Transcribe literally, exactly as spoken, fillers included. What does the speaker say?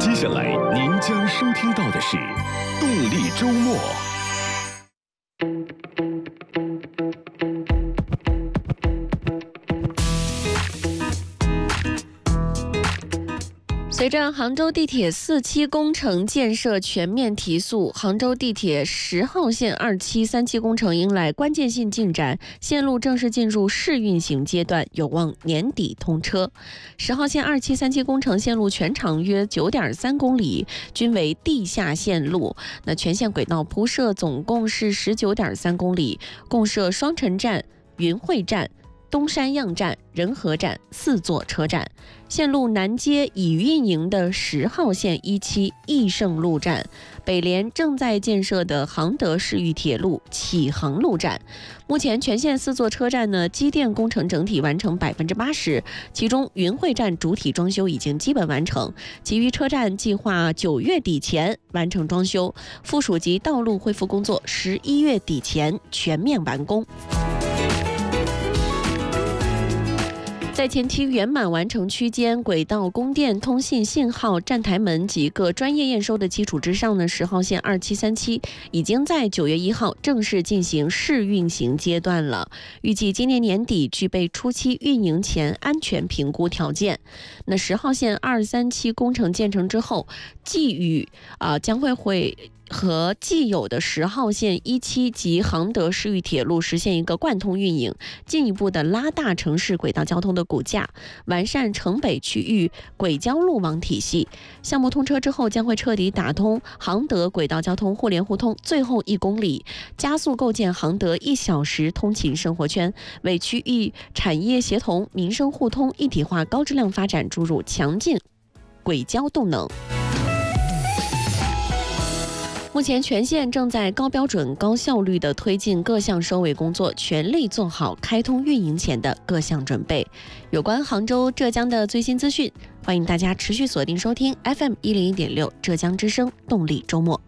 接下来您将收听到的是动力周末。 随着杭州地铁四期工程建设全面提速，杭州地铁十号线二期、三期工程迎来关键性进展，线路正式进入试运行阶段，有望年底通车。十号线二期、三期工程线路全长约 九点三公里，均为地下线路。那全线轨道铺设总共是 十九点三公里，共设双城站、云汇站、东山漾站、仁和站四座车站。线路南接已运营的十号线一期益盛路站，北连正在建设的杭德市域铁路启恒路站。目前全线四座车站呢，机电工程整体完成百分之八十，其中云汇站主体装修已经基本完成，其余车站计划九月底前完成装修，附属及道路恢复工作十一月底前全面完工。在前期圆满完成区间、轨道、供电、通信、信号、站台门及各专业验收的基础之上呢，十号线二期、三期已经在九月一号正式进行试运行阶段了，预计今年年底具备初期运营前安全评估条件。那十号线二三期工程建成之后，寄予啊、呃、将会会。和既有的十号线一期及杭德市域铁路实现一个贯通运营，进一步的拉大城市轨道交通的骨架，完善城北区域轨交路网体系。项目通车之后，将会彻底打通杭德轨道交通互联互通最后一公里，加速构建杭德一小时通勤生活圈，为区域产业协同、民生互通、一体化高质量发展注入强劲轨交动能。目前全线正在高标准、高效率地推进各项收尾工作，全力做好开通运营前的各项准备。有关杭州、浙江的最新资讯，欢迎大家持续锁定收听 F M 一零一点六浙江之声动力周末。